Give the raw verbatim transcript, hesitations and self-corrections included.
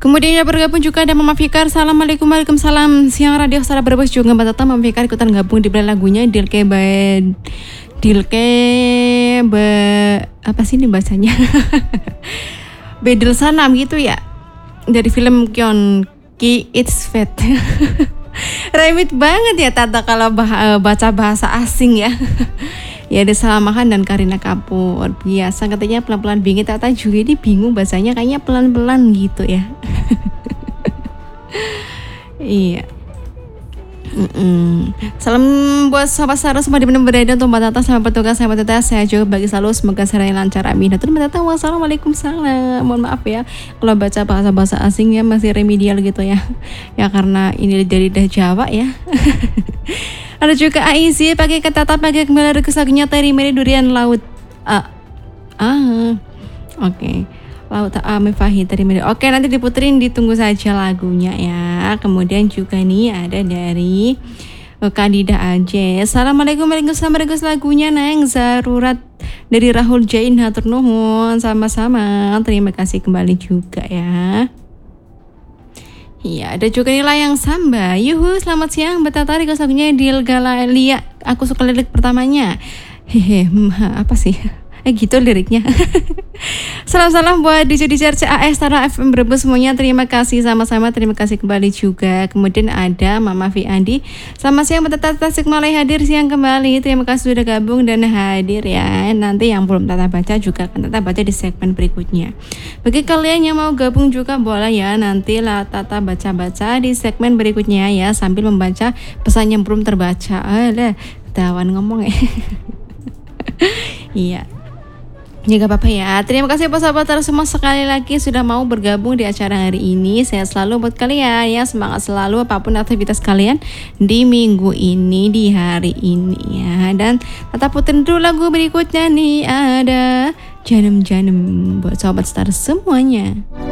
Kemudian yang bergabung juga ada Mama Fikar. Assalamualaikum, waalaikumsalam. Siang Radio Sara Brebes juga Mbak Tata. Mama Fikar ikutan gabung di belakang lagunya Dilke Bad Dilke be apa sih ini bacanya? Bedel Sanam gitu ya. Dari film Kyon Ki It's Fate. Remit banget ya Tata kalau bah- baca bahasa asing ya. Ya ada Salamahan dan Karina Kapur. Biasa katanya pelan-pelan bingung. Tata juga ini bingung bahasanya kayaknya pelan-pelan gitu ya. Iya. Mm-mm. Salam buat sahabat Sarah semua di mana berada, untuk Mbak Tata sama petugas sahabat Tata. Saya juga bagi selalu, semoga sehari lancar, amin. Terus Mbak Tata, wassalamualaikum salam. Mohon maaf ya kalau baca bahasa-bahasa asing ya masih remedial gitu ya. Ya karena ini dari lidah Jawa ya. Ada juga Aisyah pakai kata Tata pakai kembali ke lagunya Teri Meri Durian Laut. Ah, ah. Oke. Okay. Laut Ame Fahid Teri Meri. Oke, nanti diputerin, ditunggu saja lagunya ya. Kemudian juga nih ada dari Kandida Aje. Assalamualaikum warahmatullahi wabarakatuh. Lagunya Neng Zarurat dari Rahul Jain, hatur nuhun. Sama-sama. Terima kasih kembali juga ya. Iya, ada juga nilai yang Samba. Yuhu, selamat siang. Betata request lagunya Dil Galalia. Aku suka lirik pertamanya. Hehe, apa sih? Eh gitu liriknya. Salam-salam buat D J D J R C A S Tara F M Brebes semuanya. Terima kasih sama-sama. Terima kasih kembali juga. Kemudian ada Mama V Andi. Selamat siang Tata Tasikmalaya hadir siang kembali. Terima kasih sudah gabung dan hadir ya. Nanti yang belum Tata baca juga akan Tata baca di segmen berikutnya. Bagi kalian yang mau gabung juga boleh ya. Nanti lah Tata baca-baca di segmen berikutnya ya, sambil membaca pesan yang belum terbaca. Alah, tawan ngomong ya. Iya. Ya gak apa-apa ya. Terima kasih buat sahabat Tara semua sekali lagi sudah mau bergabung di acara hari ini. Sehat selalu buat kalian ya. Semangat selalu apapun aktivitas kalian di minggu ini, di hari ini ya. Dan Tata puterin dulu lagu berikutnya nih, ada Janem Janem buat sahabat Tara semuanya.